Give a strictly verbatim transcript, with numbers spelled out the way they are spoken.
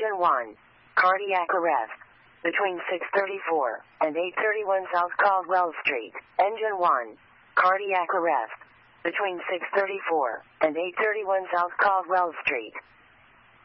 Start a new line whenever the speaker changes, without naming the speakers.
Engine one. Cardiac arrest. Between six thirty-four and eight thirty-one South Caldwell Street. Engine one. Cardiac arrest. Between six thirty-four and eight thirty-one South Caldwell Street.